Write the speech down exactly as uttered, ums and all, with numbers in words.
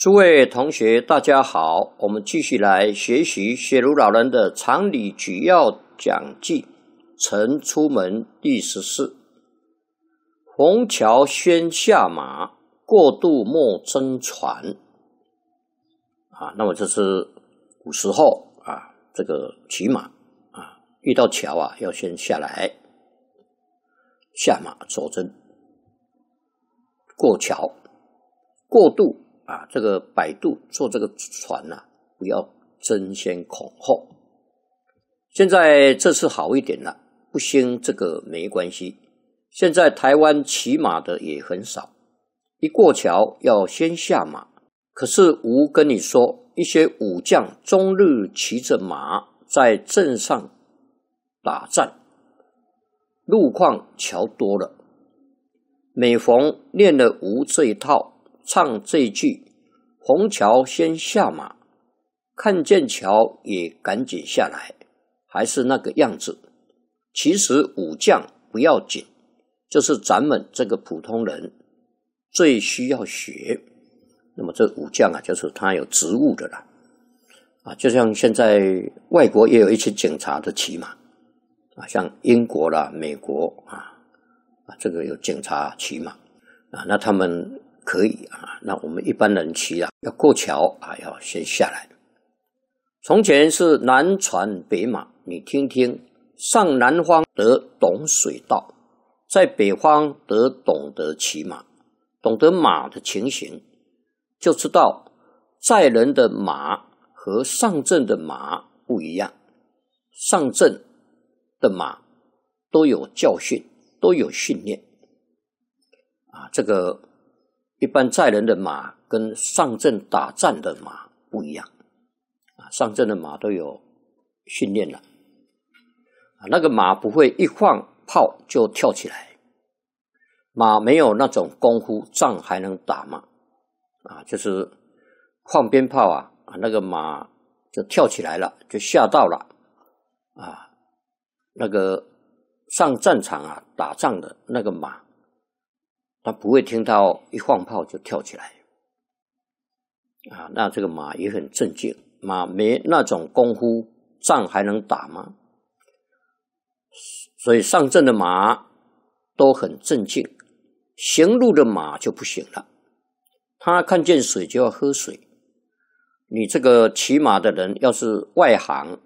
诸位同学，大家好，我们继续来学习学儒老人的常理举要讲记，晨出门第十四。虹桥先下马，过渡莫争船。啊，那么这是古时候啊，这个骑马啊，遇到桥啊，要先下来，下马走针，过桥，过渡。啊，这个摆渡坐这个船啊，不要争先恐后。现在这次好一点了，不兴这个没关系。现在台湾骑马的也很少，一过桥要先下马。可是吴跟你说，一些武将终日骑着马在阵上打战，路况桥多了。每逢练了吴这一套，唱这一句虹桥先下马，看见桥也赶紧下来，还是那个样子。其实武将不要紧，就是咱们这个普通人最需要学。那么这武将啊，就是他有职务的啦，啊，就像现在外国也有一些警察的骑马啊，像英国啦、美国啊，啊，这个有警察骑马啊，那他们可以啊，那我们一般人骑啊，要过桥啊，要先下来。从前是南船北马，你听听，上南方得懂水道，在北方得懂得骑马，懂得马的情形，就知道载人的马和上阵的马不一样。上阵的马都有教训，都有训练啊，这个一般载人的马跟上阵打战的马不一样啊，上阵的马都有训练了啊，那个马不会一放炮就跳起来，马没有那种功夫，仗还能打吗？啊，就是放鞭炮啊，啊那个马就跳起来了，就吓到了啊，那个上战场啊打仗的那个马，他不会听到一放炮就跳起来啊，那这个马也很镇静，马没那种功夫，仗还能打吗？所以上阵的马都很镇静，行路的马就不行了，他看见水就要喝水。你这个骑马的人要是外行